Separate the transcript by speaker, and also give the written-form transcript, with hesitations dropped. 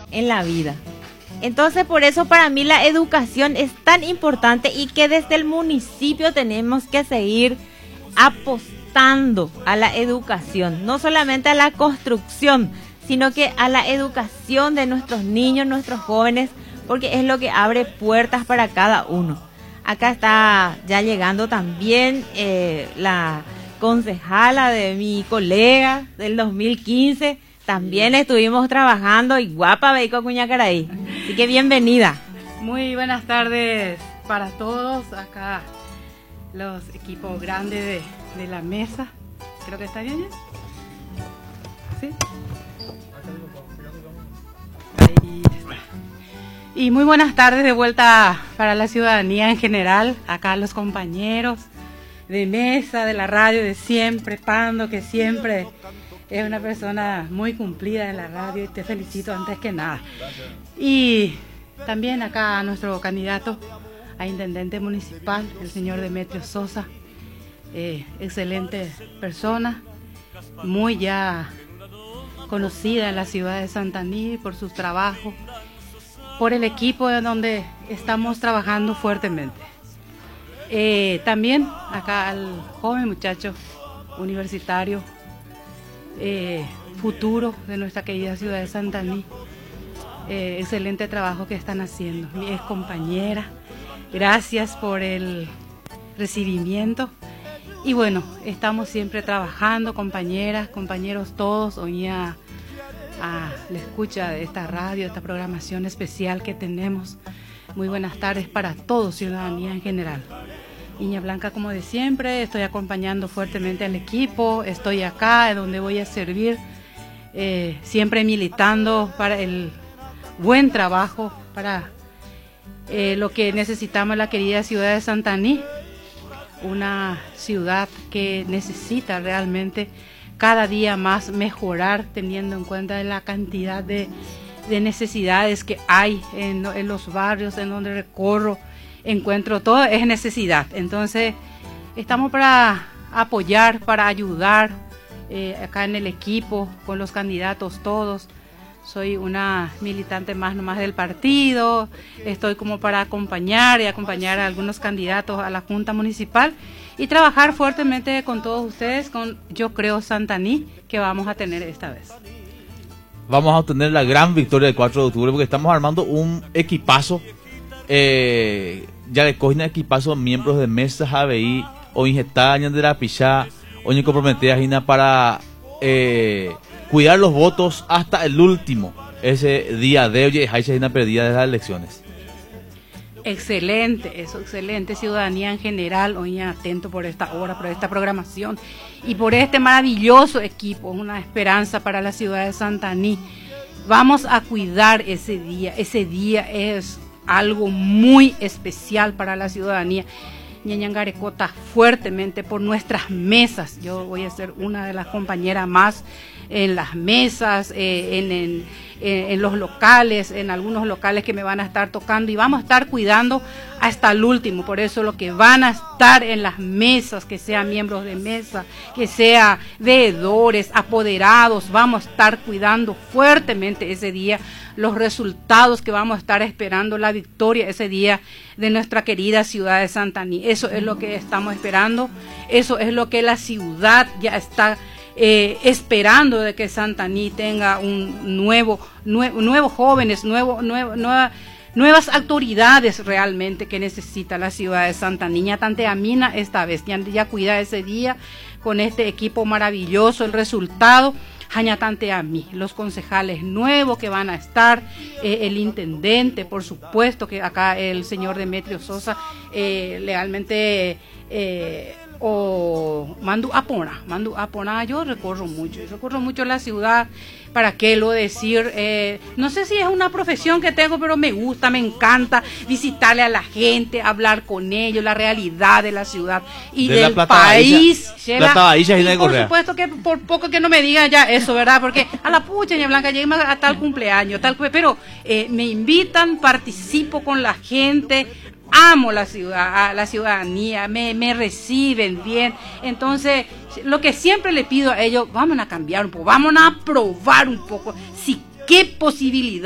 Speaker 1: en la vida. Entonces, por eso para mí la educación es tan importante y que desde el municipio tenemos que seguir apostando a la educación, no solamente a la construcción, sino que a la educación de nuestros niños, nuestros jóvenes, porque es lo que abre puertas para cada uno. Acá está ya llegando también la concejala de mi colega del 2015, también estuvimos trabajando y guapa Beico Cuñacaraí. Así que bienvenida.
Speaker 2: Muy buenas tardes para todos. Acá los equipos grandes de la mesa. Creo que está bien, ¿ya? ¿Sí? Ahí está. Y muy buenas tardes de vuelta para la ciudadanía en general. Acá los compañeros de mesa, de la radio de siempre, Pando, que siempre es una persona muy cumplida en la radio y te felicito antes que nada. Y también acá a nuestro candidato a intendente municipal, el señor Demetrio Sosa, excelente persona, muy ya conocida en la ciudad de Santaní por sus trabajos, por el equipo en donde estamos trabajando fuertemente. También acá al joven muchacho universitario, futuro de nuestra querida ciudad de Santaní, excelente trabajo que están haciendo. Mi ex compañera, gracias por el recibimiento. Y bueno, estamos siempre trabajando, compañeras, compañeros todos, hoy a la escucha de esta radio, esta programación especial que tenemos. Muy buenas tardes para todos, ciudadanía en general. Iña Blanca, como de siempre, estoy acompañando fuertemente al equipo, estoy acá, donde voy a servir, siempre militando para el buen trabajo, para lo que necesitamos la querida ciudad de Santaní, una ciudad que necesita realmente cada día más mejorar, teniendo en cuenta la cantidad de necesidades que hay en los barrios en donde recorro. Encuentro todo es necesidad, entonces estamos para apoyar, para ayudar acá en el equipo, con los candidatos todos. Soy una militante más nomás del partido, estoy como para acompañar a algunos candidatos a la Junta Municipal y trabajar fuertemente con todos ustedes, con Yo Creo Santaní, que vamos a tener esta vez.
Speaker 3: Vamos a obtener la gran victoria del 4 de octubre porque estamos armando un equipazo. Ya le cogen equipazo miembros de mesas ABI o injetañan de la pichá o ni comprometida para cuidar los votos hasta el último ese día de hoy hay una perdida de las elecciones.
Speaker 2: Excelente, eso, excelente ciudadanía en general, hoy atento por esta hora, por esta programación y por este maravilloso equipo, una esperanza para la ciudad de Santaní. Vamos a cuidar ese día es algo muy especial para la ciudadanía. Ñañangarecota fuertemente por nuestras mesas. Yo voy a ser una de las compañeras más en las mesas, en los locales, en algunos locales que me van a estar tocando y vamos a estar cuidando hasta el último. Por eso lo que van a estar en las mesas, que sean miembros de mesa, que sean veedores, apoderados, vamos a estar cuidando fuertemente ese día los resultados que vamos a estar esperando, la victoria ese día de nuestra querida ciudad de Santaní. Eso es lo que estamos esperando, eso es lo que la ciudad ya está esperando, de que Santaní tenga un nuevos jóvenes, nuevas autoridades realmente que necesita la ciudad de Santaní. Ya tanteamina esta vez, ya cuida ese día con este equipo maravilloso, el resultado. Jañatante a mí, los concejales nuevos que van a estar, el intendente, por supuesto, que acá el señor Demetrio Sosa, legalmente, o Mandu Apona, yo recorro mucho la ciudad, para qué lo decir, no sé si es una profesión que tengo, pero me gusta, me encanta visitarle a la gente, hablar con ellos, la realidad de la ciudad y del país. Y por supuesto que por poco que no me digan ya eso, ¿verdad? Porque a la pucha, Ña Blanca, llegué a tal cumpleaños, pero me invitan, participo con la gente. Amo la ciudad, a la ciudadanía, me reciben bien. Entonces, lo que siempre le pido a ellos, vamos a cambiar un poco, vamos a probar un poco, si qué posibilidad